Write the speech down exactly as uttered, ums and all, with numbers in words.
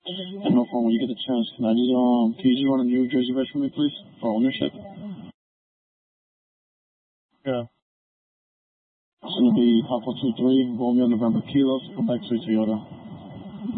And no phone, when you get the chance, can I just, um, can you just run a New Jersey reg for me, please? For ownership? Yeah. It's gonna be Papa two three, Romeo November Kilos, Quebec State Toyota.